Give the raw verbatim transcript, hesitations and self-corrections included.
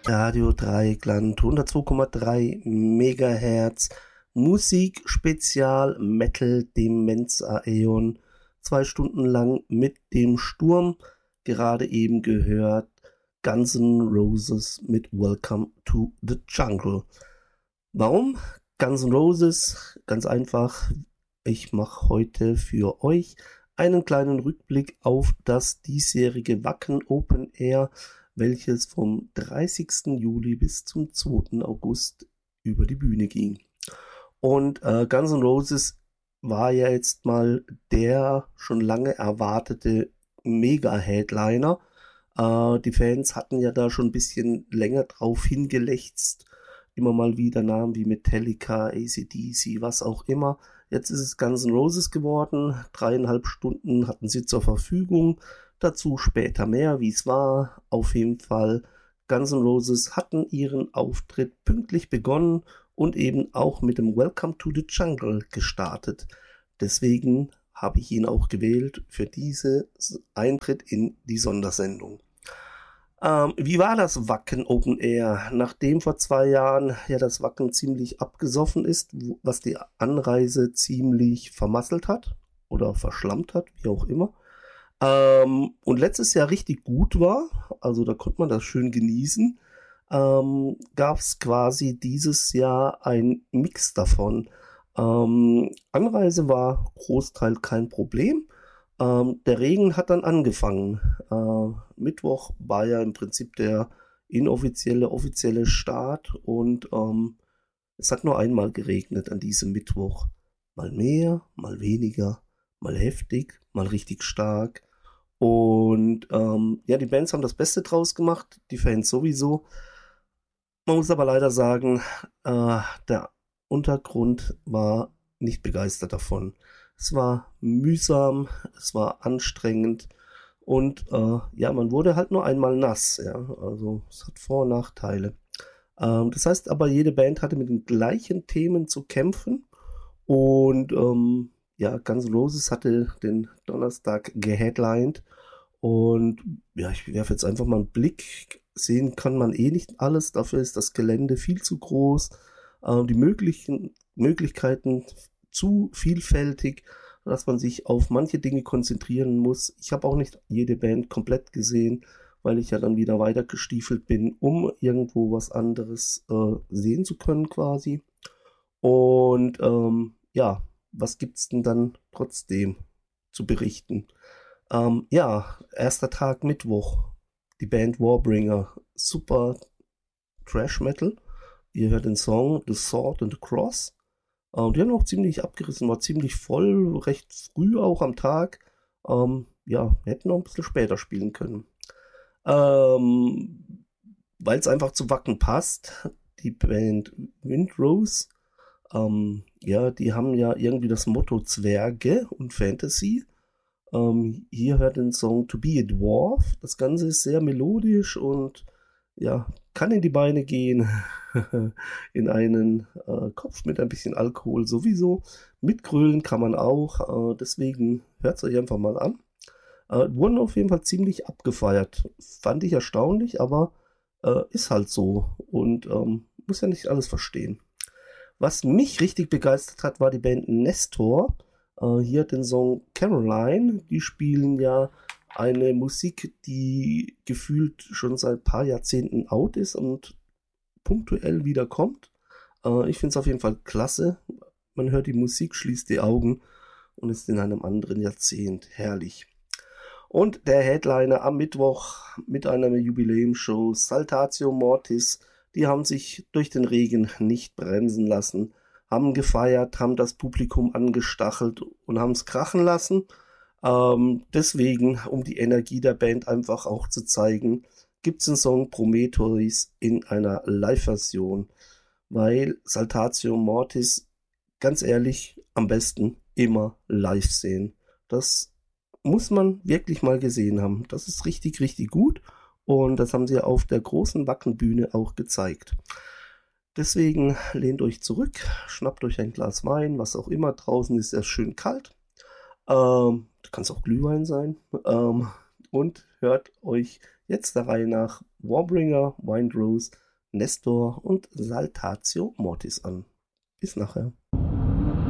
Radio Dreieckland, hundertzwei Komma drei Megahertz, Musik, Spezial, Metal, Demenz Aeon, zwei Stunden lang mit dem Sturm, gerade eben gehört Guns N' Roses mit Welcome to the Jungle. Warum Guns N' Roses? Ganz einfach, ich mache heute für euch einen kleinen Rückblick auf das diesjährige Wacken Open Air, welches vom dreißigsten Juli bis zum zweiten August über die Bühne ging. Und äh, Guns N' Roses war ja jetzt mal der schon lange erwartete Mega-Headliner. Äh, die Fans hatten ja da schon ein bisschen länger drauf hingelächzt. Immer mal wieder Namen wie Metallica, A C D C, was auch immer. Jetzt ist es Guns N' Roses geworden. Dreieinhalb Stunden hatten sie zur Verfügung. Dazu später mehr, wie es war. Auf jeden Fall, Guns N' Roses hatten ihren Auftritt pünktlich begonnen und eben auch mit dem Welcome to the Jungle gestartet. Deswegen habe ich ihn auch gewählt für diesen Eintritt in die Sondersendung. Ähm, wie war das Wacken Open Air? Nachdem vor zwei Jahren ja das Wacken ziemlich abgesoffen ist, was die Anreise ziemlich vermasselt hat oder verschlammt hat, wie auch immer, Ähm, und letztes Jahr richtig gut war, also da konnte man das schön genießen, ähm, gab es quasi dieses Jahr ein Mix davon. Ähm, Anreise war Großteil kein Problem. Ähm, der Regen hat dann angefangen. Äh, Mittwoch war ja im Prinzip der inoffizielle, offizielle Start und ähm, es hat nur einmal geregnet an diesem Mittwoch. Mal mehr, mal weniger, mal heftig, mal richtig stark. Und ähm, ja, die Bands haben das Beste draus gemacht, die Fans sowieso. Man muss aber leider sagen, äh, der Untergrund war nicht begeistert davon. Es war mühsam, es war anstrengend und äh, ja, man wurde halt nur einmal nass. Ja? Also es hat Vor- und Nachteile. Ähm, das heißt aber, jede Band hatte mit den gleichen Themen zu kämpfen und ähm, ja, Guns N' Roses hatte den Donnerstag geheadlined. Und ja, ich werfe jetzt einfach mal einen Blick. Sehen kann man eh nicht alles. Dafür ist das Gelände viel zu groß. Äh, die möglichen Möglichkeiten zu vielfältig, dass man sich auf manche Dinge konzentrieren muss. Ich habe auch nicht jede Band komplett gesehen, weil ich ja dann wieder weitergestiefelt bin, um irgendwo was anderes äh, sehen zu können quasi. Und ähm, ja, was gibt's denn dann trotzdem zu berichten? Ähm, ja, erster Tag Mittwoch. Die Band Warbringer. Super Trash Metal. Ihr hört den Song The Sword and the Cross. Ähm, die haben auch ziemlich abgerissen, war ziemlich voll, recht früh auch am Tag. Ähm, ja, wir hätten noch ein bisschen später spielen können. Ähm, Weil es einfach zu Wacken passt. Die Band Windrose. Ähm, ja, die haben ja irgendwie das Motto Zwerge und Fantasy. Ähm, hier hört den Song To Be a Dwarf. Das Ganze ist sehr melodisch und ja, kann in die Beine gehen, in einen äh, Kopf mit ein bisschen Alkohol sowieso. Mitgrölen kann man auch, äh, deswegen hört es euch einfach mal an. Äh, wurden auf jeden Fall ziemlich abgefeiert. Fand ich erstaunlich, aber äh, ist halt so und ähm, muss ja nicht alles verstehen. Was mich richtig begeistert hat, war die Band Nestor. Äh, hier den Song Caroline. Die spielen ja eine Musik, die gefühlt schon seit ein paar Jahrzehnten out ist und punktuell wieder kommt. Äh, ich finde es auf jeden Fall klasse. Man hört die Musik, schließt die Augen und ist in einem anderen Jahrzehnt. Herrlich. Und der Headliner am Mittwoch mit einer Jubiläumsshow Saltatio Mortis. Die haben sich durch den Regen nicht bremsen lassen, haben gefeiert, haben das Publikum angestachelt und haben es krachen lassen. Ähm, deswegen, um die Energie der Band einfach auch zu zeigen, gibt es den Song Prometheus in einer Live-Version. Weil Saltatio Mortis, ganz ehrlich, am besten immer live sehen. Das muss man wirklich mal gesehen haben. Das ist richtig, richtig gut. Und das haben sie auf der großen Wackenbühne auch gezeigt. Deswegen lehnt euch zurück, schnappt euch ein Glas Wein, was auch immer. Draußen ist es schön kalt. Ähm, kann es auch Glühwein sein. Ähm, und hört euch Jetzt der Reihe nach Warbringer, Windrose, Nestor und Saltatio Mortis an. Bis nachher.